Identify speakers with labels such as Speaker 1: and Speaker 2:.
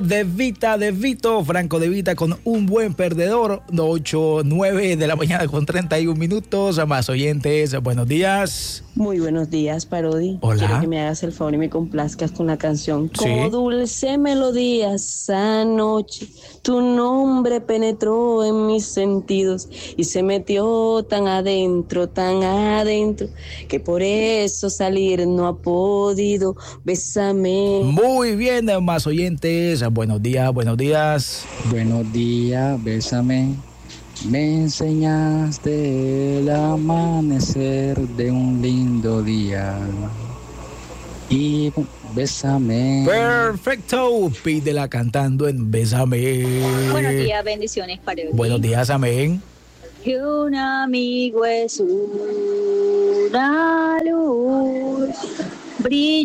Speaker 1: De Vito, Franco De Vita con Un Buen Perdedor, 8:09 de la mañana con 31 minutos. A más oyentes, buenos días.
Speaker 2: Muy buenos días, Parodi.
Speaker 1: Hola.
Speaker 2: Quiero que me hagas el favor y me complazcas con la canción.
Speaker 1: Sí.
Speaker 2: Como dulce melodía esa noche, tu nombre penetró en mis sentidos y se metió tan adentro, que por eso salir no ha podido. Bésame.
Speaker 1: Muy bien, más oyentes, buenos días, buenos días.
Speaker 3: Buenos días, bésame. Me enseñaste el amanecer de un lindo día. Y bésame.
Speaker 1: Perfecto, pídela cantando en Bésame.
Speaker 4: Buenos días, bendiciones para hoy.
Speaker 1: Buenos días, amén.
Speaker 4: Que un amigo es una luz brilla.